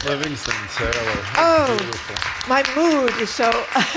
Livingston Taylor. Oh, Beautiful. my mood is so,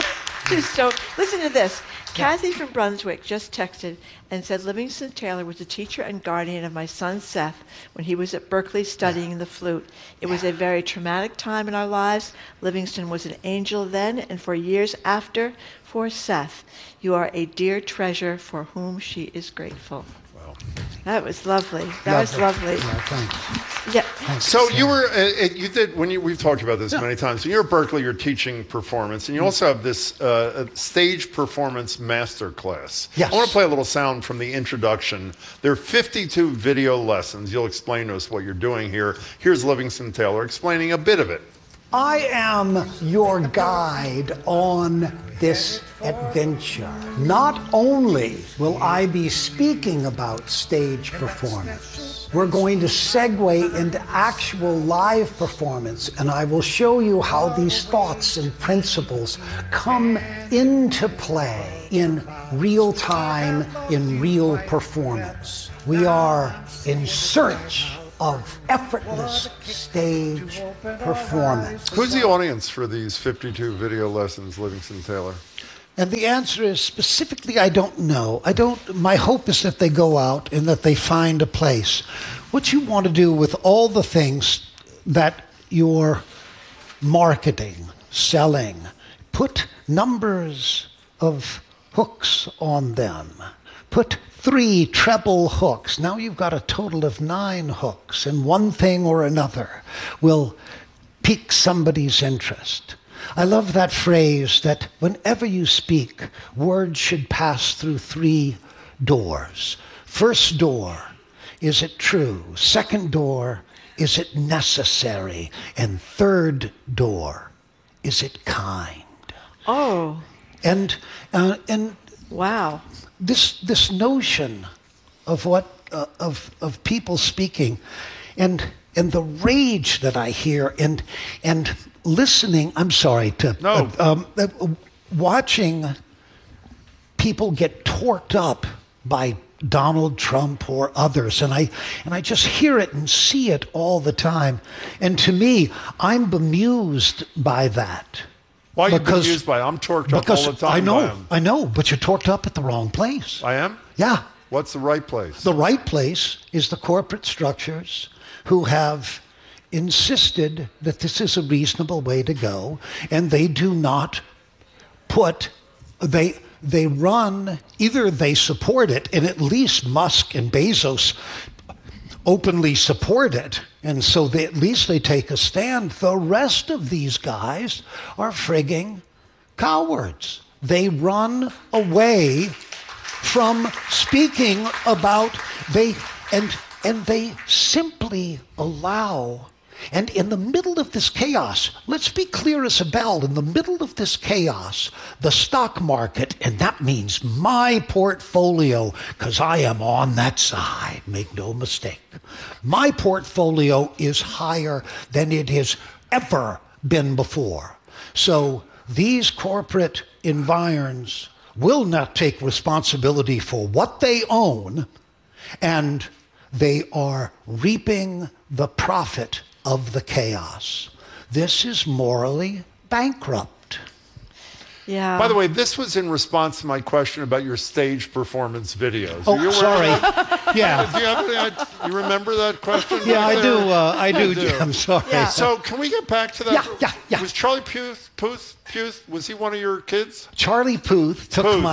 is so. Listen to this. Kathy from Brunswick just texted and said Livingston Taylor was the teacher and guardian of my son Seth when he was at Berkeley studying the flute. It was a very traumatic time in our lives. Livingston was an angel then and for years after for Seth. You are a dear treasure for whom she is grateful. Wow. That was lovely. That was lovely. Yeah, thanks. Yeah. So you were, you did, we've talked about this many times. When you're at Berkeley, you're teaching performance, and you also have this stage performance master class. Yes. I want to play a little sound from the introduction. There are 52 video lessons. You'll explain to us what you're doing here. Here's Livingston Taylor explaining a bit of it. I am your guide on this adventure. Not only will I be speaking about stage performance, we're going to segue into actual live performance, and I will show you how these thoughts and principles come into play in real time, in real performance. We are in search of effortless stage performance. Who's the audience for these 52 video lessons, Livingston Taylor? And the answer is specifically, I don't know. My hope is that they go out and that they find a place. What you want to do with all the things that you're marketing, selling, put numbers of hooks on them. Put 3 treble hooks. Now you've got a total of 9 hooks, and one thing or another will pique somebody's interest. I love that phrase that whenever you speak, words should pass through 3 doors. First door, is it true? Second door, is it necessary? And third door, is it kind? Oh. And Wow. This notion of what of people speaking, and the rage that I hear, and listening. I'm sorry to watching people get torqued up by Donald Trump or others, and I just hear it and see it all the time. And to me, I'm bemused by that. Why are you bemused by it? I'm torqued up all the time. I know, but you're torqued up at the wrong place. I am? Yeah. What's the right place? The right place is the corporate structures who have insisted that this is a reasonable way to go, and they do not put, they run, either they support it, and at least Musk and Bezos openly support it, and so at least they take a stand. The rest of these guys are frigging cowards. They run away from speaking about, and they simply allow. And in the middle of this chaos, let's be clear as a bell, in the middle of this chaos, the stock market, and that means my portfolio, because I am on that side, make no mistake. My portfolio is higher than it has ever been before. So these corporate environs will not take responsibility for what they own, and they are reaping the profit of the chaos. This is morally bankrupt. Yeah. By the way, this was in response to my question about your stage performance videos. Oh, sorry. Yeah. Do you have any, you remember that question? Yeah, right there? I do. I'm sorry. Yeah. So can we get back to that? Yeah. Was Charlie Puth, was he one of your kids? Charlie Puth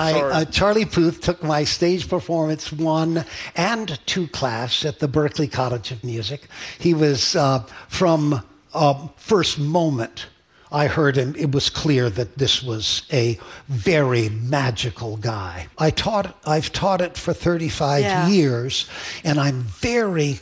took my stage performance 1 and 2 class at the Berklee College of Music. He was from first moment I heard him, it was clear that this was a very magical guy. I've taught it for 35 years, and I'm very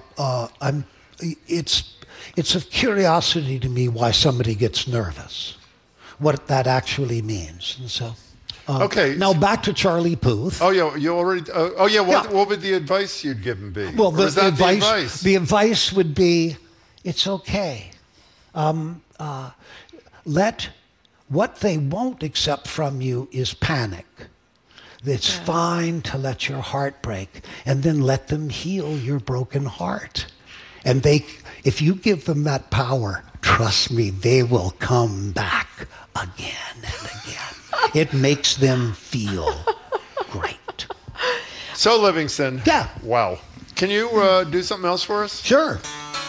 it's of curiosity to me why somebody gets nervous, what that actually means. And so okay. Now back to Charlie Puth. Oh yeah, you already. What would the advice you'd give him be? Well, the advice would be, it's okay. What they won't accept from you is panic. It's fine to let your heart break, and then let them heal your broken heart. And if you give them that power, trust me, they will come back again and again. It makes them feel great. So, Livingston. Yeah. Wow. Can you do something else for us? Sure.